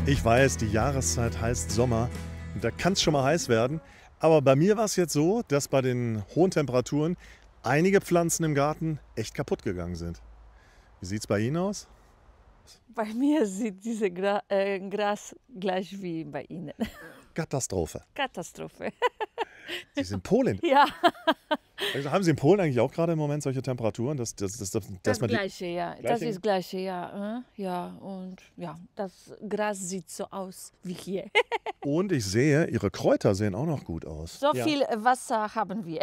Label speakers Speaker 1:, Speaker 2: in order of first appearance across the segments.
Speaker 1: Ich weiß, die Jahreszeit heißt Sommer und da kann es schon mal heiß werden. Aber bei mir war es jetzt so, dass bei den hohen Temperaturen einige Pflanzen im Garten echt kaputt gegangen sind. Wie sieht es bei Ihnen aus?
Speaker 2: Bei mir sieht dieses Gras gleich wie bei Ihnen.
Speaker 1: Katastrophe.
Speaker 2: Katastrophe.
Speaker 1: Sie sind Polin.
Speaker 2: Ja,
Speaker 1: Also haben Sie in Polen eigentlich auch gerade im Moment solche Temperaturen, dass
Speaker 2: das
Speaker 1: man die
Speaker 2: Gleiche, ja. Das
Speaker 1: Gleiche?
Speaker 2: ist das Gleiche, ja. Ja, und ja, das Gras sieht so aus wie hier.
Speaker 1: Und ich sehe, Ihre Kräuter sehen auch noch gut aus.
Speaker 2: So
Speaker 1: Ja.
Speaker 2: viel Wasser haben wir.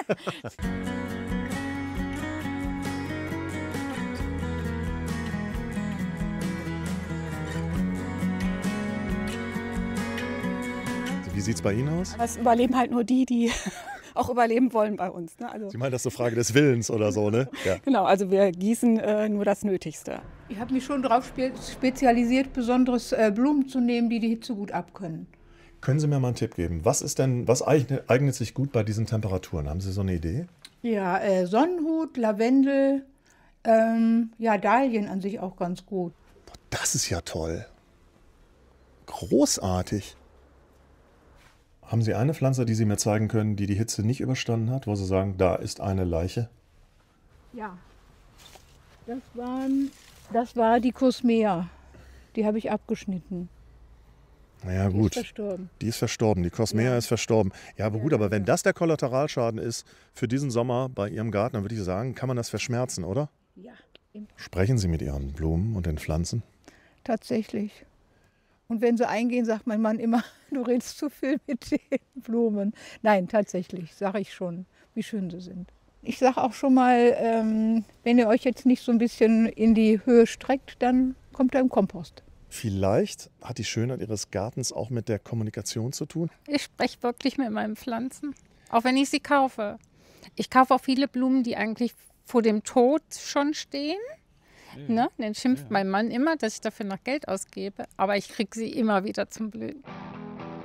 Speaker 1: Wie sieht es bei Ihnen aus?
Speaker 3: Es überleben halt nur die, die auch überleben wollen bei uns. Ne? Also,
Speaker 1: Sie meinen, das ist eine Frage des Willens oder so, ne? Ja.
Speaker 3: genau, also wir gießen nur das Nötigste.
Speaker 4: Ich habe mich schon darauf spezialisiert, besonderes Blumen zu nehmen, die die Hitze gut abkönnen.
Speaker 1: Können Sie mir mal einen Tipp geben? Was eignet sich gut bei diesen Temperaturen? Haben Sie so eine Idee?
Speaker 4: Ja, Sonnenhut, Lavendel, ja, Dahlien an sich auch ganz gut.
Speaker 1: Das ist ja toll. Großartig. Haben Sie eine Pflanze, die Sie mir zeigen können, die die Hitze nicht überstanden hat, wo Sie sagen, da ist eine Leiche?
Speaker 4: Ja, das war die Cosmea. Die habe ich abgeschnitten.
Speaker 1: Naja,
Speaker 4: Die
Speaker 1: gut.
Speaker 4: ist verstorben.
Speaker 1: Die ist verstorben. Die Cosmea
Speaker 4: Ja.
Speaker 1: ist verstorben. Ja, aber gut, aber wenn das der Kollateralschaden ist für diesen Sommer bei Ihrem Garten, dann würde ich sagen, kann man das verschmerzen, oder?
Speaker 4: Ja,
Speaker 1: Sprechen Sie mit Ihren Blumen und den Pflanzen?
Speaker 4: tatsächlich. Und wenn sie eingehen, sagt mein Mann immer, du redest zu viel mit den Blumen. Nein, tatsächlich, sage ich schon, wie schön sie sind. Ich sage auch schon mal, wenn ihr euch jetzt nicht so ein bisschen in die Höhe streckt, dann kommt er im Kompost.
Speaker 1: Vielleicht hat die Schönheit Ihres Gartens auch mit der Kommunikation zu tun?
Speaker 5: Ich spreche wirklich mit meinen Pflanzen, auch wenn ich sie kaufe. Ich kaufe auch viele Blumen, die eigentlich vor dem Tod schon stehen. Ne? Dann schimpft mein Mann immer, dass ich dafür noch Geld ausgebe, aber ich kriege sie immer wieder zum Blühen.